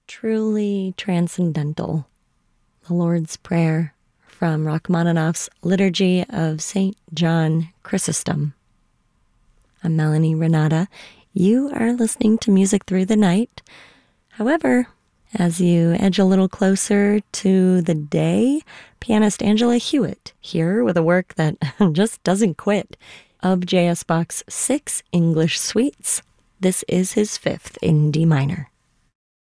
truly transcendental. The Lord's Prayer from Rachmaninoff's Liturgy of St. John Chrysostom. I'm Melanie Renata. You are listening to Music Through the Night. However, as you edge a little closer to the day, pianist Angela Hewitt here with a work that just doesn't quit, of J.S. Bach's 6 English suites. This is his 5th in D minor.